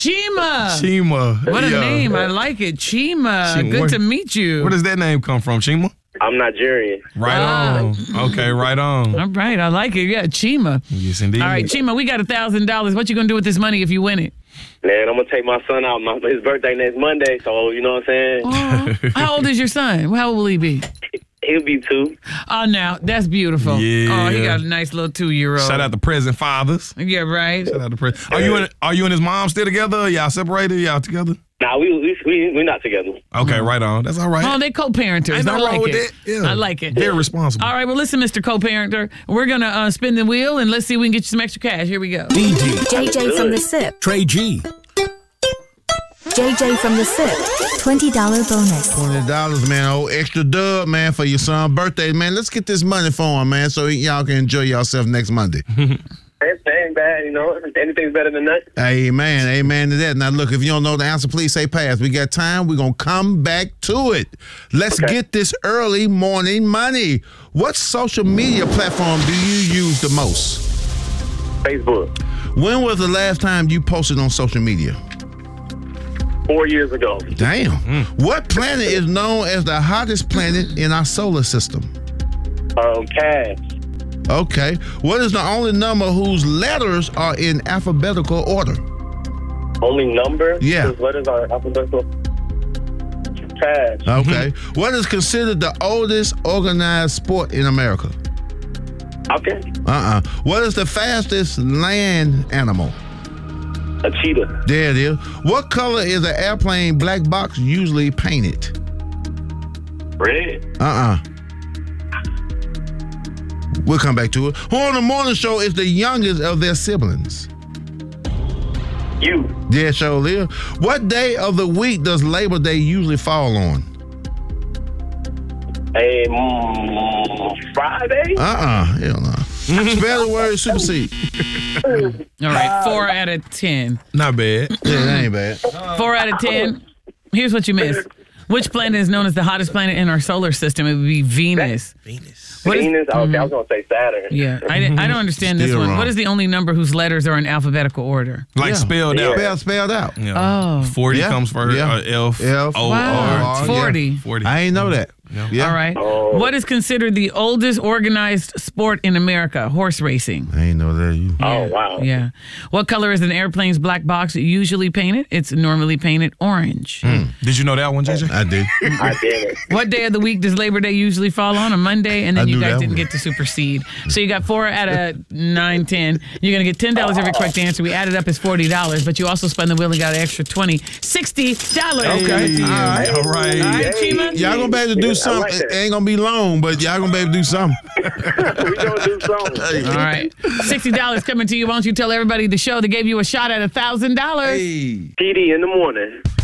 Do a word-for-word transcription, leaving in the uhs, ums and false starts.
Chima. Chima. What a yeah. name. I like it. Chima. Chima. Good Where, to meet you. Where does that name come from, Chima? I'm Nigerian. Right Ah. on. Okay, right on. All right. I like it. Yeah, Chima. Yes, indeed. All right, Chima, we got one thousand dollars. What you going to do with this money if you win it? Man, I'm going to take my son out. My, his birthday next Monday, so you know what I'm saying? Oh, how old is your son? How old will he be? He'll be two. Oh, now, that's beautiful. Yeah. Oh, he got a nice little two-year-old. Shout out to present fathers. Yeah, right. Shout out to present. Are you and Are you and his mom still together? Y'all separated? Y'all together? Nah, we we we we not together. Okay, right on. That's all right. Oh, they co-parenters. Ain't I nothing like wrong with it. that. Yeah. I like it. Very responsible. All right, well, listen, Mister Co-Parenter. We're going to uh, spin the wheel, and let's see if we can get you some extra cash. Here we go. D D. J J from the S I P. Trey G. J J from the S I P. twenty dollars bonus. twenty dollars, man. Oh, extra dub, man, for your son's birthday, man. Let's get this money for him, man, so y'all can enjoy yourself next Monday. It ain't bad, you know. Anything's better than nothing. Amen. Amen to that. Now, look, if you don't know the answer, please say pass. We got time. We're going to come back to it. Let's Okay. get this early morning money. What social media platform do you use the most? Facebook. When was the last time you posted on social media? Four years ago. Damn. What planet is known as the hottest planet in our solar system? Um, cash. Okay. What is the only number whose letters are in alphabetical order? Only number? Yeah. Whose letters are alphabetical? Cash. Okay. What is considered the oldest organized sport in America? Okay. Uh-uh. What is the fastest land animal? A cheetah. There it is. What color is an airplane black box usually painted? Red. Uh-uh. We'll come back to it. Who on the morning show is the youngest of their siblings? You. Yeah, sure live. What day of the week does Labor Day usually fall on? A mm, Friday? Uh-uh. Hell no. Spell the word supersede. All right, four out of ten. Not bad. Yeah, that ain't bad. Four out of ten. Here's what you missed. Which planet is known as the hottest planet in our solar system? It would be Venus. Venus. What is- Venus? Okay, I was going to say Saturn. Yeah, I, didn't- I don't understand this Still one. wrong. What is the only number whose letters are in alphabetical order? Like Yeah. spelled out. Spell, spelled out. Yeah. Oh. forty Yeah. comes first. Yeah. Uh, F. F. O. Wow, R. forty. forty. I ain't know that. Yeah. Yeah. All right. Oh. What is considered the oldest organized sport in America? Horse racing. I ain't know that. You. Oh, wow. Yeah. What color is an airplane's black box usually painted? It's normally painted orange. Did you know that one, J J? I did. I did it. What day of the week does Labor Day usually fall on? A Monday, and then I you knew guys that didn't one. get to supersede. So you got four out of nine, ten. You're going to get ten dollars every correct answer. We added up as forty dollars, but you also spun the wheel and got an extra twenty, sixty dollars. Okay. All right. All right. All right, Chima. Y'all gonna be able to do Yeah, I something. like that. It ain't gonna be long, but y'all gonna be able to do something. we going to do something. All right. sixty dollars coming to you. Why don't you tell everybody the show that gave you a shot at one thousand dollars? Hey. P D in the morning.